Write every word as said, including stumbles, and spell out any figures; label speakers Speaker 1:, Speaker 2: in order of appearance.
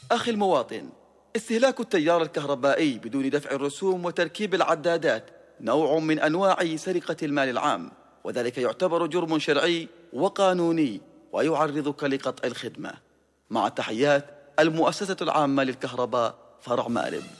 Speaker 1: أخي المواطن، استهلاك التيار الكهربائي بدون دفع الرسوم وتركيب العدادات نوع من أنواع سرقة المال العام، وذلك يعتبر جرم شرعي وقانوني ويعرضك لقطع الخدمة. مع تحيات المؤسسة العامة للكهرباء فرع مأرب.